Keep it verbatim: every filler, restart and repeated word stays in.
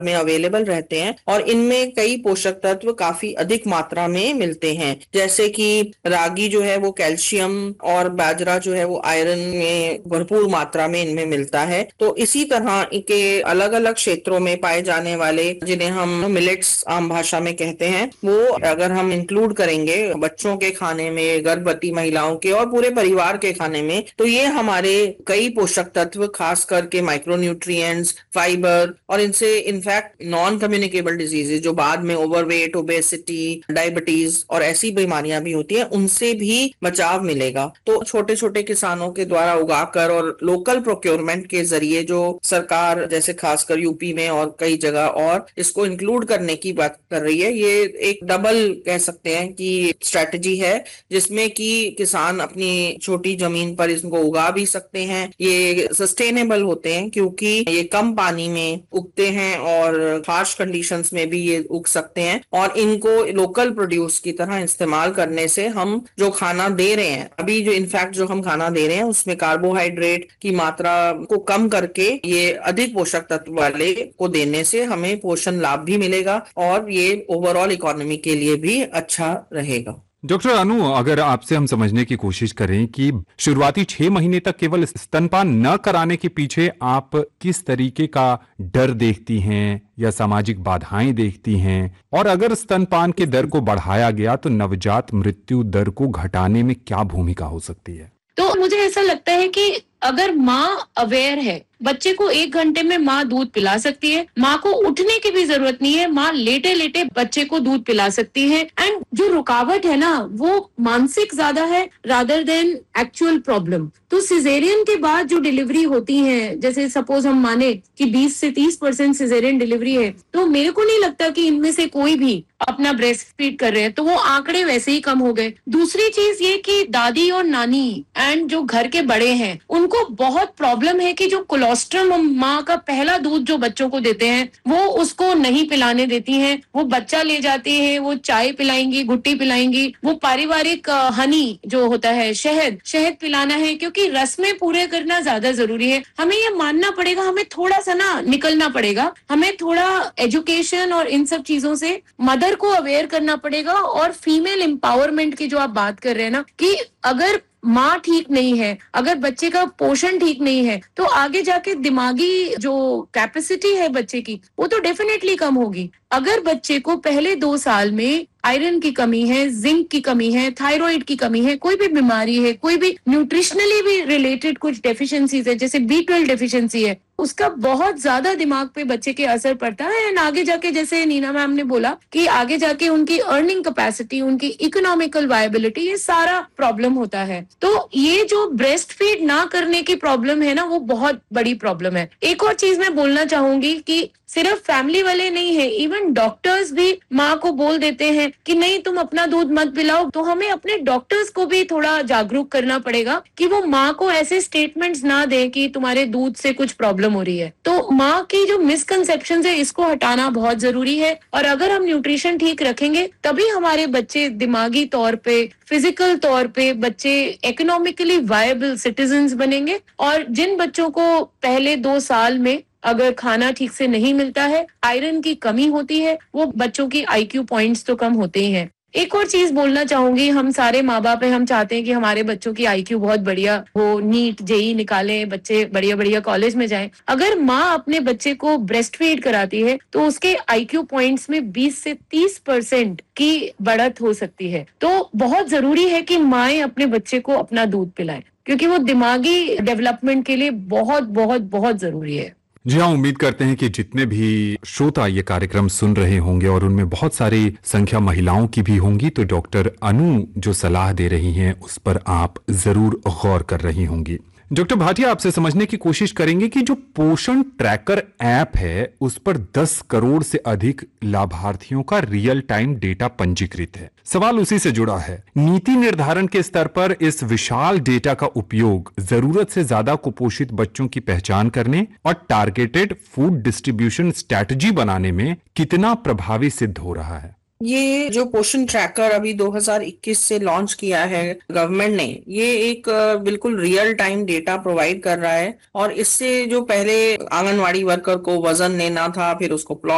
में अवेलेबल रहते हैं और इनमें कई पोषक तत्व काफी अधिक मात्रा में मिलते हैं। जैसे कि रागी जो है वो कैल्शियम और बाजरा जो है वो आयरन में भरपूर मात्रा में इनमें मिलता है। तो इसी तरह के अलग अलग क्षेत्रों में पाए जाने वाले, जिन्हें हम मिलेट्स आम भाषा में कहते हैं, वो अगर हम इंक्लूड करेंगे बच्चों के खाने में, गर्भवती महिलाओं के और पूरे परिवार के खाने में, तो ये हमारे कई पोषक तत्व, खास करके माइक्रोन्यूट्रिएंट्स, फाइबर और इनसे इनफैक्ट नॉन कम्युनिकेबल डिजीजेज जो बाद में ओवरवेट, ओबेसिटी, डायबिटीज और ऐसी बीमारियां भी होती हैं, उनसे भी बचाव मिलेगा। तो छोटे छोटे किसानों के द्वारा उगाकर और लोकल प्रोक्योरमेंट के जरिए जो सरकार, जैसे खासकर यूपी में और कई जगह और इसको इंक्लूड करने की बात कर रही है, ये एक डबल कह सकते हैं कि स्ट्रेटजी है, जिसमें कि किसान अपनी छोटी जमीन पर इसको उगा भी सकते हैं। ये सस्टेनेबल होते हैं क्योंकि ये कम पानी में उगते हैं और हार्श कंडीशंस में भी ये उग सकते हैं। और इनको लोकल प्रोड्यूस की तरह इस्तेमाल करने से हम जो खाना दे रहे हैं अभी, जो इनफैक्ट जो हम खाना दे रहे हैं उसमें कार्बोहाइड्रेट की मात्रा को कम करके ये अधिक पोषक तत्व वाले को देने से हमें पोषण लाभ भी मिलेगा और ये ओवरऑल इकोनॉमी के लिए भी अच्छा रहेगा। डॉक्टर अनु, अगर आपसे हम समझने की कोशिश करें कि शुरुआती छह महीने तक केवल स्तनपान न कराने के पीछे आप किस तरीके का डर देखती हैं या सामाजिक बाधाएं देखती हैं, और अगर स्तनपान के दर को बढ़ाया गया तो नवजात मृत्यु दर को घटाने में क्या भूमिका हो सकती है? तो मुझे ऐसा लगता है कि अगर माँ अवेयर है, बच्चे को एक घंटे में माँ दूध पिला सकती है, माँ को उठने की भी जरूरत नहीं है, माँ लेटे लेटे बच्चे को दूध पिला सकती है। एंड जो रुकावट है ना, वो मानसिक ज्यादा है रादर देन एक्चुअल प्रॉब्लम। तो सिजेरियन के बाद जो डिलीवरी होती है, जैसे सपोज हम माने कि बीस से तीस परसेंट सिजेरियन डिलीवरी है, तो मेरे को नहीं लगता कि इनमें से कोई भी अपना ब्रेस्ट फीड कर रहे हैं, तो वो आंकड़े वैसे ही कम हो गए। दूसरी चीज ये कि दादी और नानी एंड जो घर के बड़े हैं उनको बहुत प्रॉब्लम है कि जो कोलोस्ट्रम माँ का पहला दूध जो बच्चों को देते हैं वो उसको नहीं पिलाने देती हैं। वो बच्चा ले जाती है, वो चाय पिलाएंगी, गुट्टी पिलाएंगी, वो पारिवारिक हनी जो होता है, शहद शहद पिलाना है, क्योंकि रस्में पूरे करना ज्यादा जरूरी है। हमें ये मानना पड़ेगा, हमें थोड़ा सा ना निकलना पड़ेगा, हमें थोड़ा एजुकेशन और इन सब चीजों से मदर को अवेयर करना पड़ेगा। और फीमेल एम्पावरमेंट की जो आप बात कर रहे हैं ना, कि अगर माँ ठीक नहीं है, अगर बच्चे का पोषण ठीक नहीं है, तो आगे जाके दिमागी जो कैपेसिटी है बच्चे की वो तो डेफिनेटली कम होगी। अगर बच्चे को पहले दो साल में आयरन की कमी है, जिंक की कमी है, थायराइड की कमी है, कोई भी बीमारी है, कोई भी न्यूट्रिशनली भी रिलेटेड कुछ डेफिशिएंसीज है, जैसे बी ट्वेल्व डेफिशिएंसी है, उसका बहुत ज्यादा दिमाग पे बच्चे के असर पड़ता है। एंड आगे जाके, जैसे नीना मैम ने बोला कि आगे जाके उनकी अर्निंग कैपेसिटी, उनकी इकोनॉमिकल वायबिलिटी, ये सारा प्रॉब्लम होता है। तो ये जो ब्रेस्ट फीड ना करने की प्रॉब्लम है ना, वो बहुत बड़ी प्रॉब्लम है। एक और चीज मैं बोलना चाहूंगी कि सिर्फ फैमिली वाले नहीं है, इवन डॉक्टर्स भी माँ को बोल देते हैं कि नहीं तुम अपना दूध मत पिलाओ। तो हमें अपने डॉक्टर्स को भी थोड़ा जागरूक करना पड़ेगा कि वो माँ को ऐसे स्टेटमेंट्स ना दे कि तुम्हारे दूध से कुछ प्रॉब्लम हो रही है। तो माँ की जो मिसकंसेप्शंस है, इसको हटाना बहुत जरूरी है। और अगर हम न्यूट्रिशन ठीक रखेंगे तभी हमारे बच्चे दिमागी तौर पे, फिजिकल तौर पे बच्चे इकोनॉमिकली वायबल सिटीजन्स बनेंगे। और जिन बच्चों को पहले दो साल में अगर खाना ठीक से नहीं मिलता है, आयरन की कमी होती है, वो बच्चों की आईक्यू पॉइंट्स तो कम होते ही हैं। एक और चीज बोलना चाहूंगी, हम सारे माँ बाप हैं, हम चाहते हैं कि हमारे बच्चों की आईक्यू बहुत बढ़िया हो, नीट जेई निकाले, बच्चे बढ़िया बढ़िया कॉलेज में जाएं। अगर माँ अपने बच्चे को ब्रेस्ट फीड कराती है तो उसके आईक्यू पॉइंट्स में बीस से तीस परसेंट की बढ़त हो सकती है। तो बहुत जरूरी है कि माएं अपने बच्चे को अपना दूध पिलाएं, क्योंकि वो दिमागी डेवलपमेंट के लिए बहुत बहुत बहुत जरूरी है। जी हाँ, उम्मीद करते हैं कि जितने भी श्रोता ये कार्यक्रम सुन रहे होंगे और उनमें बहुत सारी संख्या महिलाओं की भी होंगी, तो डॉक्टर अनु जो सलाह दे रही हैं उस पर आप जरूर गौर कर रही होंगी। डॉक्टर भाटिया, आपसे समझने की कोशिश करेंगे कि जो पोषण ट्रैकर ऐप है उस पर दस करोड़ से अधिक लाभार्थियों का रियल टाइम डेटा पंजीकृत है। सवाल उसी से जुड़ा है, नीति निर्धारण के स्तर पर इस विशाल डेटा का उपयोग जरूरत से ज्यादा कुपोषित बच्चों की पहचान करने और टारगेटेड फूड डिस्ट्रीब्यूशन स्ट्रैटेजी बनाने में कितना प्रभावी सिद्ध हो रहा है? ये जो पोषण ट्रैकर अभी दो हज़ार इक्कीस से लॉन्च किया है गवर्नमेंट ने, ये एक बिल्कुल रियल टाइम डेटा प्रोवाइड कर रहा है। और इससे जो पहले आंगनवाड़ी वर्कर को वजन लेना था, फिर उसको प्लॉट